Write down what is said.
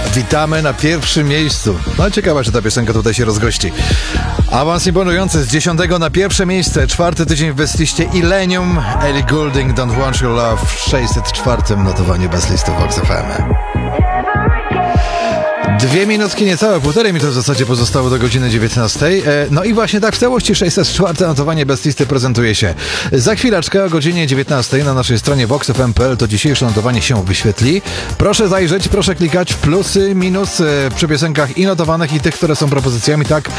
Witamy na pierwszym miejscu. No ciekawe, czy ta piosenka tutaj się rozgości. Awans imponujący z 10 na pierwsze miejsce. 4. tydzień w bestliście Illenium, Ellie Goulding, Don't Want Your Love w 604. notowaniu bestlisty Vox FM. 2 minutki niecałe, 1,5 minuty w zasadzie pozostało do godziny 19. No i właśnie tak w całości 604. notowanie bestlisty prezentuje się. Za chwileczkę o godzinie 19 na naszej stronie voxfm.pl to dzisiejsze notowanie się wyświetli. Proszę zajrzeć, proszę klikać w plusy, minus przy piosenkach i notowanych i tych, które są propozycjami, tak